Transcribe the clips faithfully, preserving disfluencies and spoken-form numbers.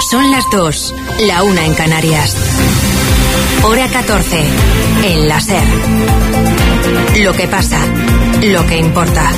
Son las dos, la una en Canarias. Hora catorce, en la SER. Lo que pasa, lo que importa.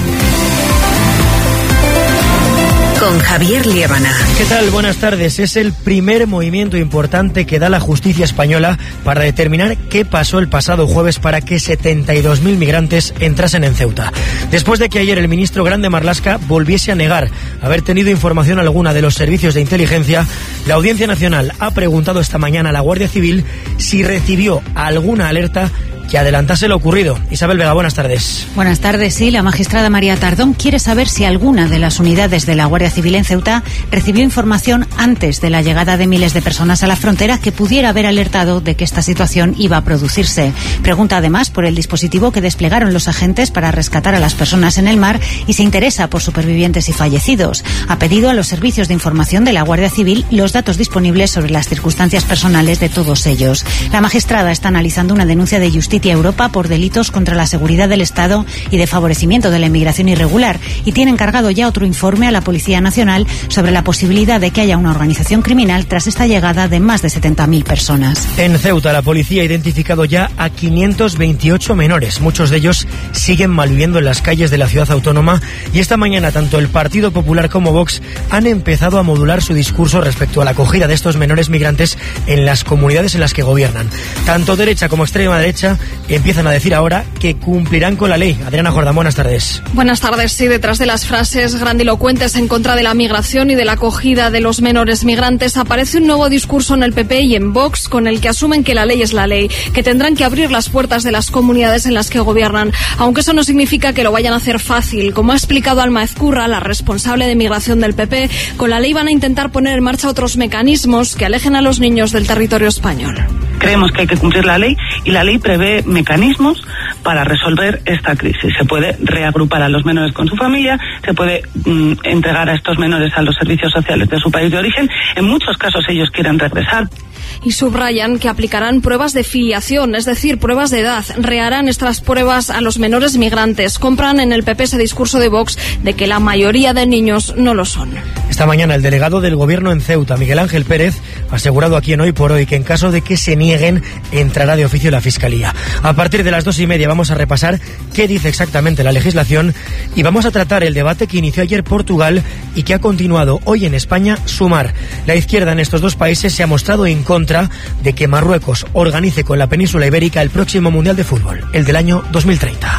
Con Javier Liébana. ¿Qué tal? Buenas tardes. Es el primer movimiento importante que da la justicia española para determinar qué pasó el pasado jueves para que setenta y dos mil migrantes entrasen en Ceuta. Después de que ayer el ministro Grande Marlaska volviese a negar haber tenido información alguna de los servicios de inteligencia, la Audiencia Nacional ha preguntado esta mañana a la Guardia Civil si recibió alguna alerta que adelantase lo ocurrido. Isabel Vega, buenas tardes. Buenas tardes, sí. La magistrada María Tardón quiere saber si alguna de las unidades de la Guardia Civil en Ceuta recibió información antes de la llegada de miles de personas a la frontera que pudiera haber alertado de que esta situación iba a producirse. Pregunta además por el dispositivo que desplegaron los agentes para rescatar a las personas en el mar y se interesa por supervivientes y fallecidos. Ha pedido a los servicios de información de la Guardia Civil los datos disponibles sobre las circunstancias personales de todos ellos. La magistrada está analizando una denuncia de Justicia Europa por delitos contra la seguridad del Estado y de favorecimiento de la inmigración irregular y tiene encargado ya otro informe a la Policía Nacional sobre la posibilidad de que haya una organización criminal tras esta llegada de más de setenta mil personas. En Ceuta, la policía ha identificado ya a quinientos veintiocho menores. Muchos de ellos siguen malviviendo en las calles de la ciudad autónoma y esta mañana tanto el Partido Popular como Vox han empezado a modular su discurso respecto a la acogida de estos menores migrantes en las comunidades en las que gobiernan. Tanto derecha como extrema derecha empiezan a decir ahora que cumplirán con la ley. Adriana Jordán, buenas tardes. Buenas tardes. Sí, detrás de las frases grandilocuentes en contra de la migración y de la acogida de los menores migrantes aparece un nuevo discurso en el P P y en Vox con el que asumen que la ley es la ley, que tendrán que abrir las puertas de las comunidades en las que gobiernan, aunque eso no significa que lo vayan a hacer fácil. Como ha explicado Alma Ezcurra, la responsable de migración del P P, con la ley van a intentar poner en marcha otros mecanismos que alejen a los niños del territorio español. Creemos que hay que cumplir la ley y la ley prevé mecanismos para resolver esta crisis. Se puede reagrupar a los menores con su familia, se puede mm, entregar a estos menores a los servicios sociales de su país de origen. En muchos casos ellos quieren regresar. Y subrayan que aplicarán pruebas de filiación, es decir, pruebas de edad. Reharán estas pruebas a los menores migrantes. Compran en el P P ese discurso de Vox de que la mayoría de niños no lo son. Esta mañana el delegado del Gobierno en Ceuta, Miguel Ángel Pérez, ha asegurado aquí en Hoy por Hoy que en caso de que se nieguen, entrará de oficio la Fiscalía. A partir de las dos y media vamos a repasar qué dice exactamente la legislación y vamos a tratar el debate que inició ayer Portugal y que ha continuado hoy en España, Sumar. La izquierda en estos dos países se ha mostrado en contra de que Marruecos organice con la península ibérica el próximo Mundial de Fútbol, el del año dos mil treinta.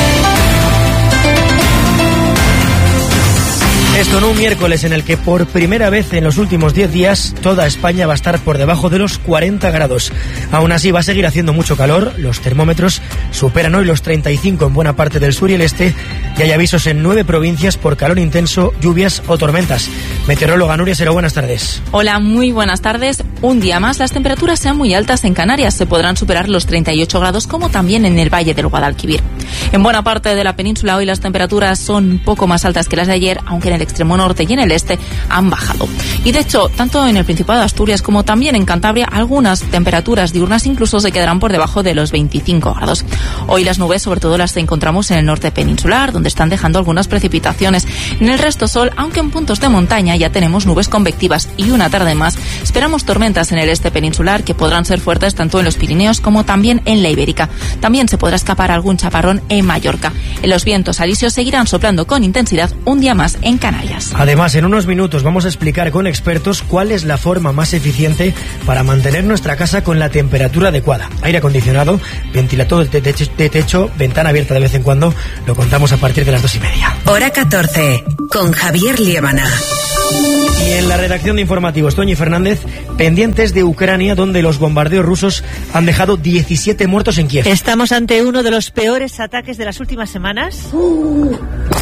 Esto en un miércoles en el que por primera vez en los últimos diez días toda España va a estar por debajo de los cuarenta grados. Aún así va a seguir haciendo mucho calor, los termómetros superan hoy los treinta y cinco en buena parte del sur y el este y hay avisos en nueve provincias por calor intenso, lluvias o tormentas. Meteoróloga Nuria Sero, buenas tardes. Hola, muy buenas tardes. Un día más las temperaturas sean muy altas en Canarias, se podrán superar los treinta y ocho grados como también en el Valle del Guadalquivir. En buena parte de la península hoy las temperaturas son un poco más altas que las de ayer, aunque en el extremo norte y en el este han bajado. Y de hecho, tanto en el Principado de Asturias como también en Cantabria, algunas temperaturas diurnas incluso se quedarán por debajo de los veinticinco grados. Hoy las nubes sobre todo las encontramos en el norte peninsular, donde están dejando algunas precipitaciones. En el resto sol, aunque en puntos de montaña ya tenemos nubes convectivas y una tarde más, esperamos tormentas en el este peninsular que podrán ser fuertes tanto en los Pirineos como también en la Ibérica. También se podrá escapar algún chaparrón en Mallorca. En los vientos alisios seguirán soplando con intensidad un día más en Canarias. Además, en unos minutos vamos a explicar con expertos cuál es la forma más eficiente para mantener nuestra casa con la temperatura adecuada. Aire acondicionado, ventilador de techo, de techo, ventana abierta de vez en cuando. Lo contamos a partir de las dos y media. Hora catorce, con Javier Liébana. Y en la redacción de informativos, Toñi Fernández, pendientes de Ucrania, donde los bombardeos rusos han dejado diecisiete muertos en Kiev. Estamos ante uno de los peores ataques de las últimas semanas. Uh.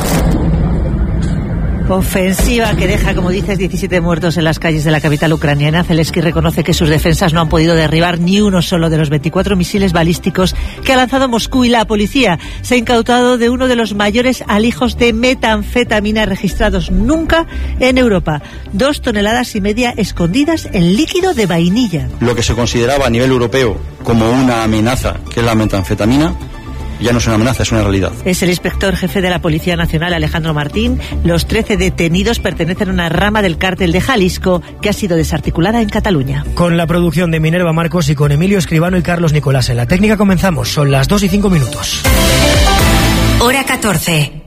Ofensiva que deja, como dices, diecisiete muertos en las calles de la capital ucraniana. Zelensky reconoce que sus defensas no han podido derribar ni uno solo de los veinticuatro misiles balísticos que ha lanzado Moscú, y la policía se ha incautado de uno de los mayores alijos de metanfetamina registrados nunca en Europa. Dos toneladas y media escondidas en líquido de vainilla. Lo que se consideraba a nivel europeo como una amenaza, que es la metanfetamina, ya no es una amenaza, es una realidad. Es el inspector jefe de la Policía Nacional, Alejandro Martín. Los trece detenidos pertenecen a una rama del cártel de Jalisco que ha sido desarticulada en Cataluña. Con la producción de Minerva Marcos y con Emilio Escribano y Carlos Nicolás en la técnica comenzamos. Son las dos y cinco minutos. Hora catorce.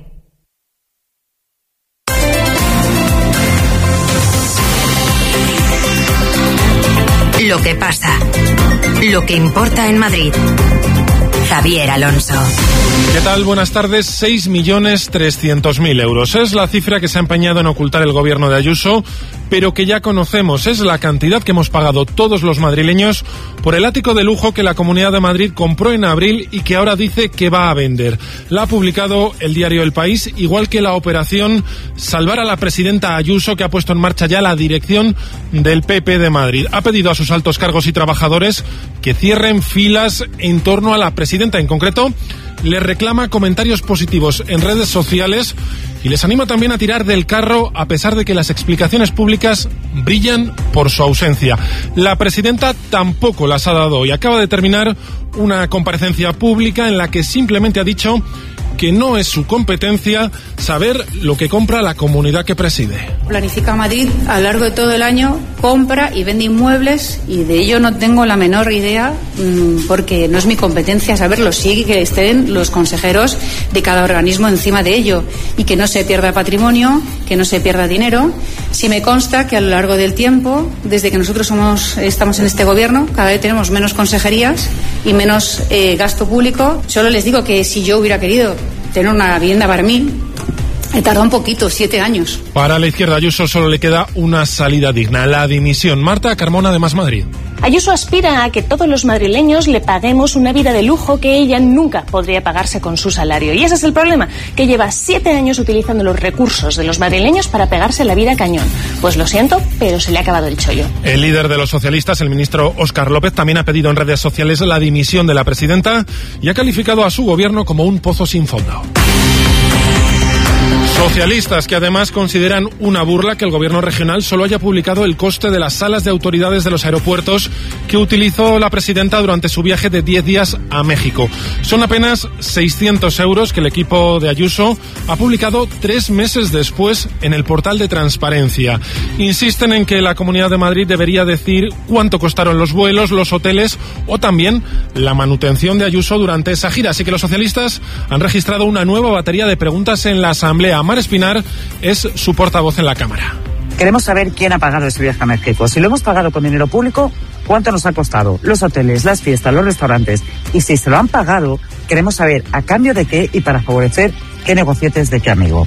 Lo que pasa. Lo que importa en Madrid. Javier Alonso. ¿Qué tal? Buenas tardes. seis millones trescientos mil euros. Es la cifra que se ha empeñado en ocultar el gobierno de Ayuso, pero que ya conocemos. Es la cantidad que hemos pagado todos los madrileños por el ático de lujo que la Comunidad de Madrid compró en abril y que ahora dice que va a vender. La ha publicado el diario El País, igual que la operación Salvar a la presidenta Ayuso, que ha puesto en marcha ya la dirección del P P de Madrid. Ha pedido a sus altos cargos y trabajadores que cierren filas en torno a la presidenta. En concreto, le reclama comentarios positivos en redes sociales y les anima también a tirar del carro a pesar de que las explicaciones públicas brillan por su ausencia. La presidenta tampoco las ha dado y acaba de terminar una comparecencia pública en la que simplemente ha dicho que no es su competencia saber lo que compra la comunidad que preside. Planifica Madrid a lo largo de todo el año, compra y vende inmuebles y de ello no tengo la menor idea mmm, porque no es mi competencia saberlo. Sí que estén los consejeros de cada organismo encima de ello y que no se pierda patrimonio, que no se pierda dinero. Sí me consta que a lo largo del tiempo, desde que nosotros somos, estamos en este gobierno, cada vez tenemos menos consejerías y menos eh, gasto público. Solo les digo que si yo hubiera querido tener una vivienda para mí, he tardado un poquito, siete años. Para la izquierda Ayuso solo le queda una salida digna, la dimisión. Marta Carmona, de Más Madrid. Ayuso aspira a que todos los madrileños le paguemos una vida de lujo que ella nunca podría pagarse con su salario. Y ese es el problema, que lleva siete años utilizando los recursos de los madrileños para pegarse la vida a cañón. Pues lo siento, pero se le ha acabado el chollo. El líder de los socialistas, el ministro Óscar López, también ha pedido en redes sociales la dimisión de la presidenta y ha calificado a su gobierno como un pozo sin fondo. Socialistas que además consideran una burla que el gobierno regional solo haya publicado el coste de las salas de autoridades de los aeropuertos que utilizó la presidenta durante su viaje de diez días a México. Son apenas seiscientos euros que el equipo de Ayuso ha publicado tres meses después en el portal de transparencia. Insisten en que la Comunidad de Madrid debería decir cuánto costaron los vuelos, los hoteles o también la manutención de Ayuso durante esa gira. Así que los socialistas han registrado una nueva batería de preguntas en la Asamblea. Mar Espinar es su portavoz en la Cámara. Queremos saber quién ha pagado ese viaje a México. Si lo hemos pagado con dinero público, ¿cuánto nos ha costado? Los hoteles, las fiestas, los restaurantes. Y si se lo han pagado, queremos saber a cambio de qué y para favorecer qué negocietes de qué amigo.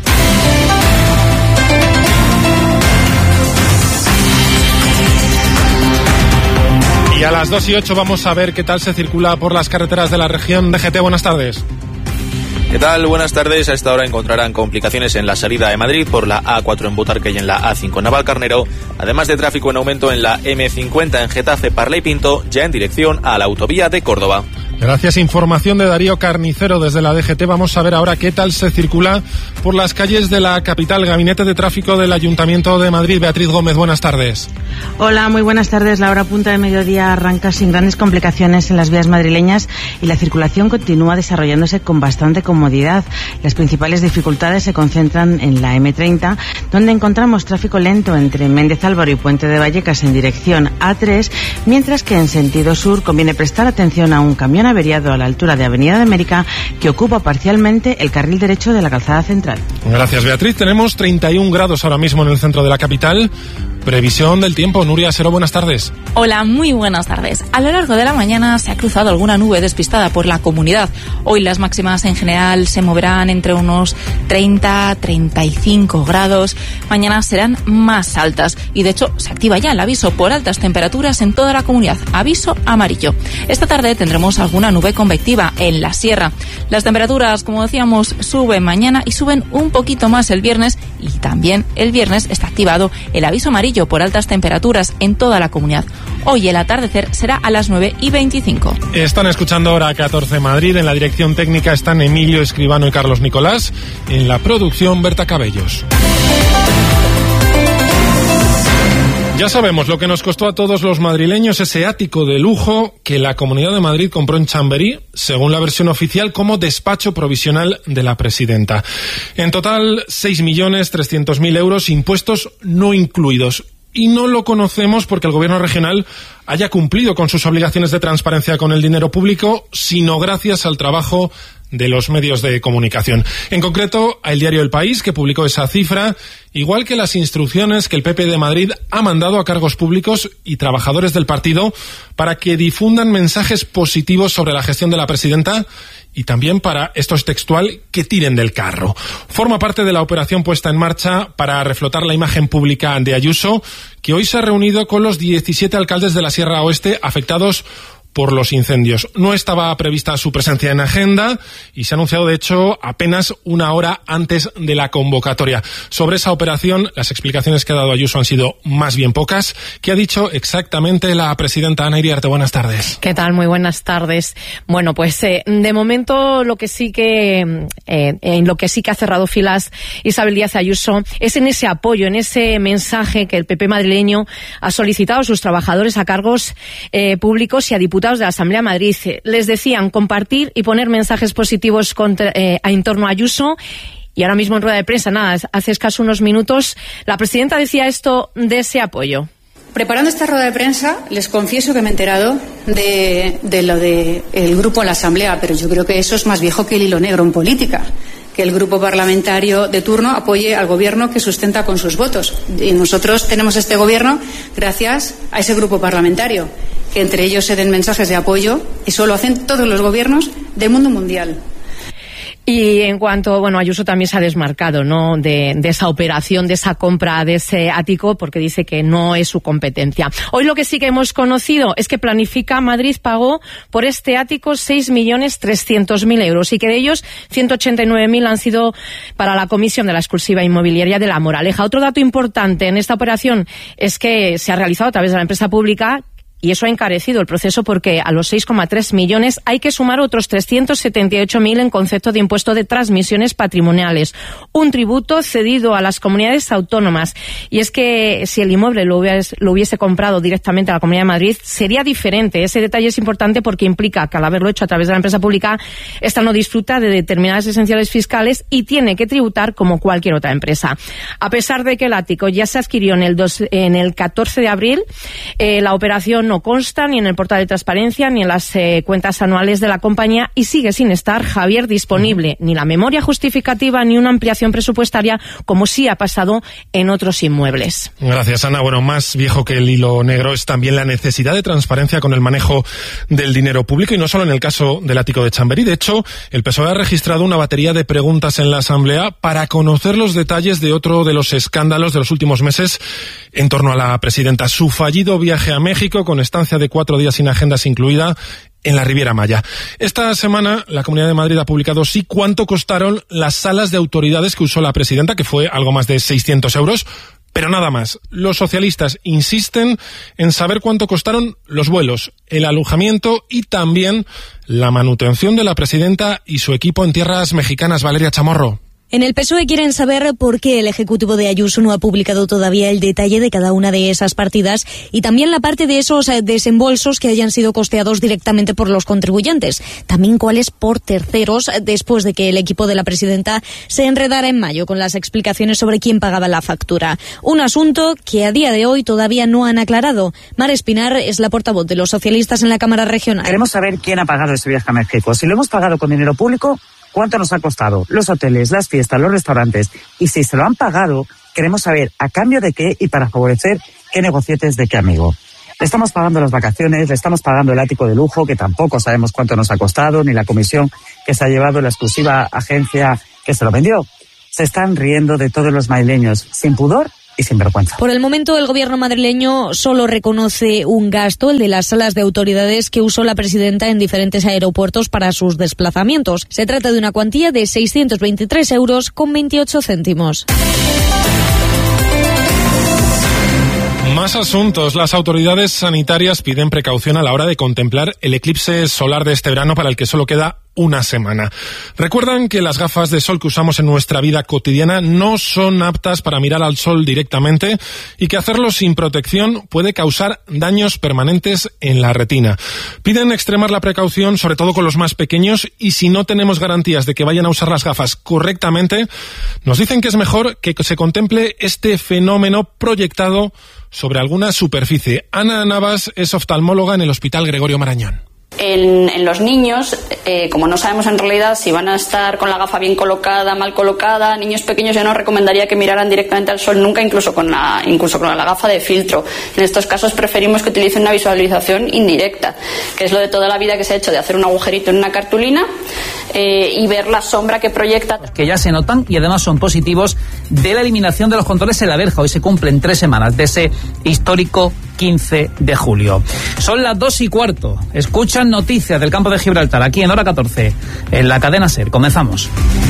Y a las dos y ocho vamos a ver qué tal se circula por las carreteras de la región. D G T, buenas tardes. ¿Qué tal? Buenas tardes. A esta hora encontrarán complicaciones en la salida de Madrid por la A cuatro en Butarque y en la A cinco en Navalcarnero, además de tráfico en aumento en la M cincuenta en Getafe, Parla y Pinto, ya en dirección a la autovía de Córdoba. Gracias. Información de Darío Carnicero desde la D G T. Vamos a ver ahora qué tal se circula por las calles de la capital. Gabinete de Tráfico del Ayuntamiento de Madrid. Beatriz Gómez, buenas tardes. Hola, muy buenas tardes. La hora punta de mediodía arranca sin grandes complicaciones en las vías madrileñas y la circulación continúa desarrollándose con bastante comodidad. Las principales dificultades se concentran en la M treinta, donde encontramos tráfico lento entre Méndez Álvaro y Puente de Vallecas en dirección A tres, mientras que en sentido sur conviene prestar atención a un camión averiado a la altura de Avenida de América que ocupa parcialmente el carril derecho de la calzada central. Gracias, Beatriz. Tenemos treinta y un grados ahora mismo en el centro de la capital. Previsión del tiempo. Nuria Sero, buenas tardes. Hola, muy buenas tardes. A lo largo de la mañana se ha cruzado alguna nube despistada por la comunidad. Hoy las máximas en general se moverán entre unos treinta a treinta y cinco grados. Mañana serán más altas y de hecho se activa ya el aviso por altas temperaturas en toda la comunidad. Aviso amarillo. Esta tarde tendremos alguna nube convectiva en la sierra. Las temperaturas, como decíamos, suben mañana y suben un poquito más el viernes, y también el viernes está activado el aviso amarillo por altas temperaturas en toda la comunidad. Hoy el atardecer será a las nueve y veinticinco. Están escuchando Hora catorce Madrid. En la dirección técnica están Emilio Escribano y Carlos Nicolás. En la producción, Berta Cabellos. Ya sabemos lo que nos costó a todos los madrileños ese ático de lujo que la Comunidad de Madrid compró en Chamberí, según la versión oficial, como despacho provisional de la presidenta. En total, seis millones trescientos mil euros, impuestos no incluidos. Y no lo conocemos porque el gobierno regional haya cumplido con sus obligaciones de transparencia con el dinero público, sino gracias al trabajo de los medios de comunicación. En concreto, a El Diario El País, que publicó esa cifra, igual que las instrucciones que el P P de Madrid ha mandado a cargos públicos y trabajadores del partido para que difundan mensajes positivos sobre la gestión de la presidenta y también para, esto es textual, que tiren del carro. Forma parte de la operación puesta en marcha para reflotar la imagen pública de Ayuso, que hoy se ha reunido con los diecisiete alcaldes de la Sierra Oeste afectados por los incendios. No estaba prevista su presencia en agenda y se ha anunciado, de hecho, apenas una hora antes de la convocatoria. Sobre esa operación, las explicaciones que ha dado Ayuso han sido más bien pocas. ¿Qué ha dicho exactamente la presidenta? Ana Iriarte, buenas tardes. ¿Qué tal? Muy buenas tardes. Bueno, pues eh, de momento lo que sí que eh, en lo que sí que ha cerrado filas Isabel Díaz Ayuso es en ese apoyo, en ese mensaje que el P P madrileño ha solicitado a sus trabajadores a cargos eh, públicos y a diputados de la Asamblea de Madrid. Les decían compartir y poner mensajes positivos contra, eh, en torno a Ayuso. Y ahora mismo en rueda de prensa, nada, hace escaso unos minutos, la presidenta decía esto de ese apoyo. Preparando esta rueda de prensa, les confieso que me he enterado de, de lo del grupo en la Asamblea, pero yo creo que eso es más viejo que el hilo negro en política, que el grupo parlamentario de turno apoye al gobierno que sustenta con sus votos. Y nosotros tenemos este gobierno gracias a ese grupo parlamentario, que entre ellos se den mensajes de apoyo, y eso lo hacen todos los gobiernos del mundo mundial. Y en cuanto, bueno, Ayuso también se ha desmarcado, ¿no?, de, de esa operación, de esa compra de ese ático, porque dice que no es su competencia. Hoy lo que sí que hemos conocido es que Planifica Madrid pagó por este ático seis millones trescientos mil euros y que de ellos ciento ochenta y nueve mil han sido para la comisión de la exclusiva inmobiliaria de La Moraleja. Otro dato importante en esta operación es que se ha realizado a través de la empresa pública, y eso ha encarecido el proceso porque a los seis coma tres millones hay que sumar otros trescientos setenta y ocho mil en concepto de impuesto de transmisiones patrimoniales, un tributo cedido a las comunidades autónomas. Y es que si el inmueble lo hubiese, lo hubiese comprado directamente a la Comunidad de Madrid, sería diferente. Ese detalle es importante porque implica que al haberlo hecho a través de la empresa pública, esta no disfruta de determinadas esenciales fiscales y tiene que tributar como cualquier otra empresa. A pesar de que el ático ya se adquirió en el, dos, en el catorce de abril, eh, la operación no consta ni en el portal de transparencia ni en las eh, cuentas anuales de la compañía y sigue sin estar, Javier, disponible ni la memoria justificativa ni una ampliación presupuestaria, como sí ha pasado en otros inmuebles. Gracias, Ana. Bueno, más viejo que el hilo negro es también la necesidad de transparencia con el manejo del dinero público, y no solo en el caso del ático de Chamberí. De hecho, el P S O E ha registrado una batería de preguntas en la Asamblea para conocer los detalles de otro de los escándalos de los últimos meses en torno a la presidenta, su fallido viaje a México con estancia de cuatro días sin agendas incluida en la Riviera Maya. Esta semana la Comunidad de Madrid ha publicado sí cuánto costaron las salas de autoridades que usó la presidenta, que fue algo más de seiscientos euros, pero nada más. Los socialistas insisten en saber cuánto costaron los vuelos, el alojamiento y también la manutención de la presidenta y su equipo en tierras mexicanas. Valeria Chamorro. En el P S O E quieren saber por qué el Ejecutivo de Ayuso no ha publicado todavía el detalle de cada una de esas partidas y también la parte de esos desembolsos que hayan sido costeados directamente por los contribuyentes. También cuáles por terceros, después de que el equipo de la presidenta se enredara en mayo con las explicaciones sobre quién pagaba la factura. Un asunto que a día de hoy todavía no han aclarado. Mar Espinar es la portavoz de los socialistas en la Cámara Regional. Queremos saber quién ha pagado ese viaje a México. Si lo hemos pagado con dinero público, ¿cuánto nos ha costado? Los hoteles, las fiestas, los restaurantes. Y si se lo han pagado, queremos saber a cambio de qué y para favorecer qué negocietes de qué amigo. Le estamos pagando las vacaciones, le estamos pagando el ático de lujo, que tampoco sabemos cuánto nos ha costado, ni la comisión que se ha llevado la exclusiva agencia que se lo vendió. Se están riendo de todos los madrileños, sin pudor y sin vergüenza. Por el momento, el gobierno madrileño solo reconoce un gasto, el de las salas de autoridades que usó la presidenta en diferentes aeropuertos para sus desplazamientos. Se trata de una cuantía de seiscientos veintitrés euros con veintiocho céntimos. Más asuntos. Las autoridades sanitarias piden precaución a la hora de contemplar el eclipse solar de este verano, para el que solo queda una semana. Recuerdan que las gafas de sol que usamos en nuestra vida cotidiana no son aptas para mirar al sol directamente y que hacerlo sin protección puede causar daños permanentes en la retina. Piden extremar la precaución, sobre todo con los más pequeños, y si no tenemos garantías de que vayan a usar las gafas correctamente, nos dicen que es mejor que se contemple este fenómeno proyectado sobre alguna superficie. Ana Navas es oftalmóloga en el Hospital Gregorio Marañón. En, en los niños, eh, como no sabemos en realidad si van a estar con la gafa bien colocada, mal colocada, niños pequeños yo no recomendaría que miraran directamente al sol nunca, incluso con la, incluso con la gafa de filtro. En estos casos preferimos que utilicen una visualización indirecta, que es lo de toda la vida que se ha hecho de hacer un agujerito en una cartulina eh, y ver la sombra que proyecta. Que ya se notan y además son positivos de la eliminación de los controles en la verja. Hoy se cumplen tres semanas de ese histórico quince de julio. Son las dos y cuarto. Escuchan noticias del campo de Gibraltar aquí en Hora catorce, en la cadena SER. Comenzamos.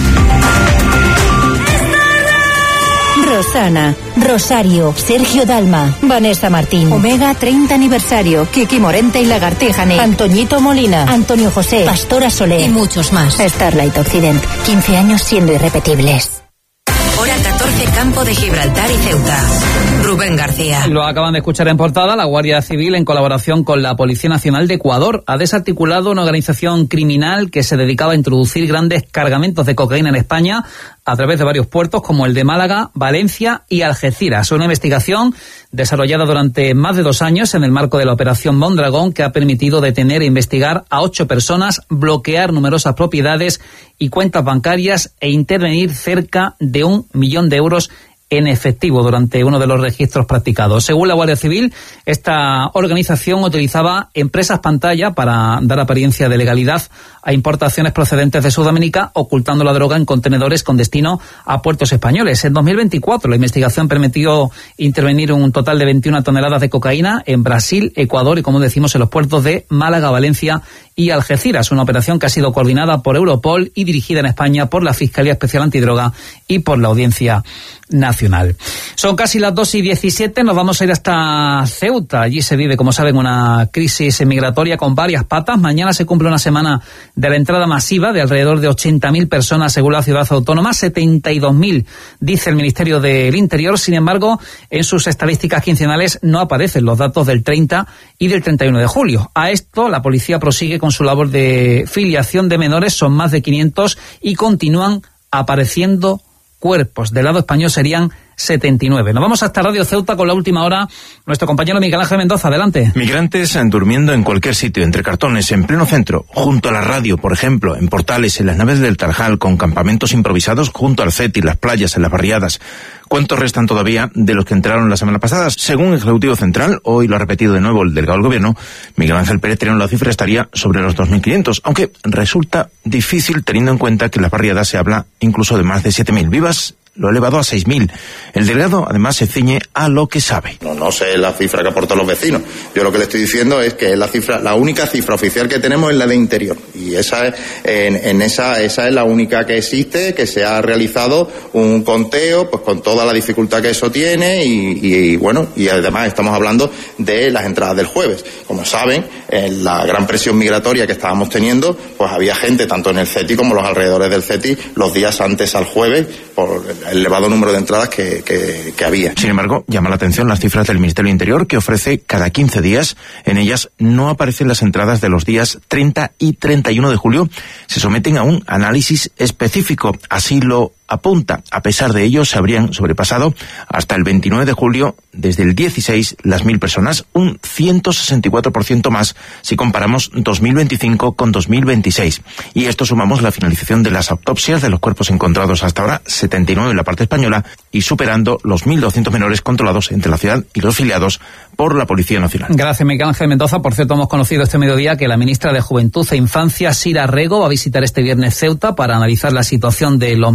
Rosana, Rosario, Sergio Dalma, Vanessa Martín, Omega treinta aniversario, Kiki Morente y Lagartijane, Antoñito Molina, Antonio José, Pastora Soler y muchos más. Starlight Occident, quince años siendo irrepetibles. Hora catorce, Campo de Gibraltar y Ceuta. Rubén García. Lo acaban de escuchar en portada. La Guardia Civil, en colaboración con la Policía Nacional de Ecuador, ha desarticulado una organización criminal que se dedicaba a introducir grandes cargamentos de cocaína en España a través de varios puertos como el de Málaga, Valencia y Algeciras. Una investigación desarrollada durante más de dos años en el marco de la Operación Mondragón, que ha permitido detener e investigar a ocho personas, bloquear numerosas propiedades y cuentas bancarias e intervenir cerca de un millón de euros en efectivo durante uno de los registros practicados. Según la Guardia Civil, esta organización utilizaba empresas pantalla para dar apariencia de legalidad a importaciones procedentes de Sudamérica, ocultando la droga en contenedores con destino a puertos españoles. En dos mil veinticuatro, la investigación permitió intervenir un total de veintiuna toneladas de cocaína en Brasil, Ecuador y, como decimos, en los puertos de Málaga, Valencia y Algeciras. Una operación que ha sido coordinada por Europol y dirigida en España por la Fiscalía Especial Antidroga y por la Audiencia Nacional. Son casi las dos y diecisiete, nos vamos a ir hasta Ceuta. Allí se vive, como saben, una crisis migratoria con varias patas. Mañana se cumple una semana de la entrada masiva de alrededor de ochenta mil personas según la ciudad autónoma, setenta y dos mil dice el Ministerio del Interior. Sin embargo, en sus estadísticas quincenales no aparecen los datos del treinta y del treinta y uno de julio. A esto la policía prosigue con su labor de filiación de menores, son más de quinientos y continúan apareciendo cuerpos. Del lado español serían setenta y nueve. Nos vamos hasta Radio Ceuta con la última hora. Nuestro compañero Miguel Ángel Mendoza, adelante. Migrantes durmiendo en cualquier sitio, entre cartones, en pleno centro, junto a la radio, por ejemplo, en Portales, en las naves del Tarjal, con campamentos improvisados junto al CETI, las playas, en las barriadas. ¿Cuántos restan todavía de los que entraron la semana pasada? Según el Ejecutivo Central, hoy lo ha repetido de nuevo el delegado del Gobierno, Miguel Ángel Pérez, teniendo la cifra estaría sobre los dos mil quinientos, aunque resulta difícil teniendo en cuenta que en las barriadas se habla incluso de más de siete mil. Vivas lo ha elevado a seis mil. El delegado además se ciñe a lo que sabe. No, no sé la cifra que aportan los vecinos. Yo lo que le estoy diciendo es que es la cifra, la única cifra oficial que tenemos es la de Interior. Y esa es, en, en esa, esa es la única que existe, que se ha realizado un conteo, pues con toda la dificultad que eso tiene y, y, y bueno, y además estamos hablando de las entradas del jueves. Como saben, en la gran presión migratoria que estábamos teniendo, pues había gente tanto en el CETI como los alrededores del CETI los días antes al jueves por el elevado número de entradas que, que, que había. Sin embargo, llama la atención las cifras del Ministerio del Interior, que ofrece cada quince días. En ellas no aparecen las entradas de los días treinta y treinta y uno de julio. Se someten a un análisis específico. Así lo apunta. A pesar de ello, se habrían sobrepasado hasta el veintinueve de julio, desde el dieciséis, las mil personas, un ciento sesenta y cuatro por ciento más si comparamos dos mil veinticinco con dos mil veintiséis. Y esto sumamos la finalización de las autopsias de los cuerpos encontrados hasta ahora, setenta y nueve en la parte española, y superando los mil doscientos menores controlados entre la ciudad y los filiados por la Policía Nacional. Gracias, Miguel Ángel Mendoza. Por cierto, hemos conocido este mediodía que la ministra de Juventud e Infancia, Sira Rego, va a visitar este viernes Ceuta para analizar la situación de los menores migrantes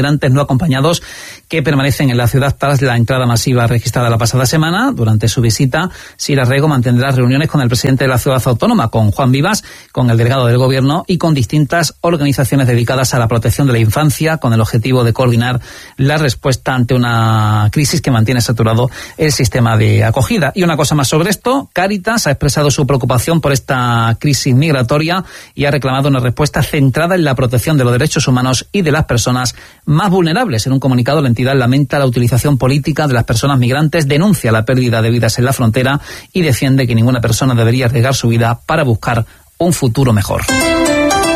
migrantes no acompañados que permanecen en la ciudad tras la entrada masiva registrada la pasada semana. Durante su visita, Sira Rego mantendrá reuniones con el presidente de la ciudad autónoma, con Juan Vivas, con el delegado del gobierno y con distintas organizaciones dedicadas a la protección de la infancia, con el objetivo de coordinar la respuesta ante una crisis que mantiene saturado el sistema de acogida. Y una cosa más sobre esto, Cáritas ha expresado su preocupación por esta crisis migratoria y ha reclamado una respuesta centrada en la protección de los derechos humanos y de las personas más vulnerables. En un comunicado, la entidad lamenta la utilización política de las personas migrantes, denuncia la pérdida de vidas en la frontera y defiende que ninguna persona debería arriesgar su vida para buscar un futuro mejor.